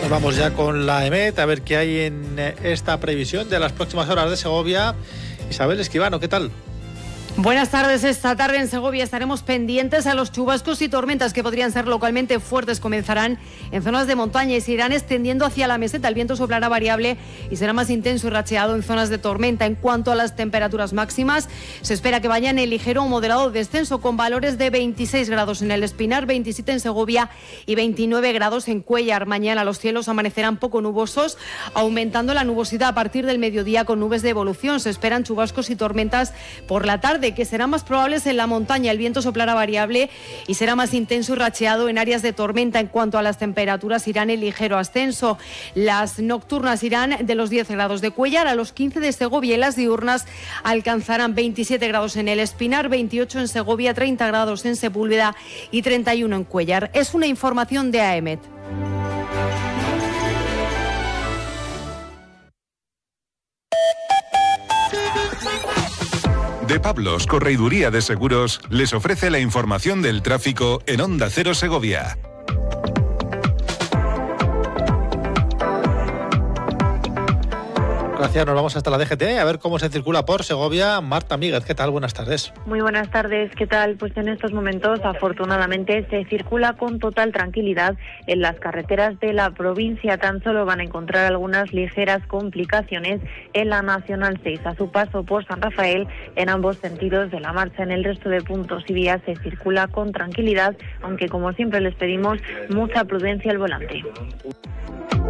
Nos vamos ya con la EMET a ver qué hay en esta previsión de las próximas horas de Segovia. Isabel Escribano, ¿qué tal? Buenas tardes. Esta tarde en Segovia estaremos pendientes a los chubascos y tormentas que podrían ser localmente fuertes. Comenzarán en zonas de montaña y se irán extendiendo hacia la meseta. El viento soplará variable y será más intenso y racheado en zonas de tormenta. En cuanto a las temperaturas máximas, se espera que vayan en ligero o moderado descenso, con valores de 26 grados en el Espinar, 27 en Segovia y 29 grados en Cuéllar. Mañana los cielos amanecerán poco nubosos, aumentando la nubosidad a partir del mediodía con nubes de evolución. Se esperan chubascos y tormentas por la tarde, que serán más probables en la montaña. El viento soplará variable y será más intenso y racheado en áreas de tormenta. En cuanto a las temperaturas, irán en ligero ascenso. Las nocturnas irán de los 10 grados de Cuéllar a los 15 de Segovia y las diurnas alcanzarán 27 grados en el Espinar, 28 en Segovia, 30 grados en Sepúlveda y 31 en Cuéllar. Es una información de AEMET. De Pablos, Correiduría de Seguros, les ofrece la información del tráfico en Onda Cero Segovia. Gracias, nos vamos hasta la DGT a ver cómo se circula por Segovia. Marta Míguez, ¿qué tal? Buenas tardes. Muy buenas tardes, ¿qué tal? Pues en estos momentos, afortunadamente, se circula con total tranquilidad en las carreteras de la provincia. Tan solo van a encontrar algunas ligeras complicaciones en la Nacional 6, a su paso por San Rafael, en ambos sentidos de la marcha. En el resto de puntos y vías se circula con tranquilidad, aunque como siempre les pedimos mucha prudencia al volante.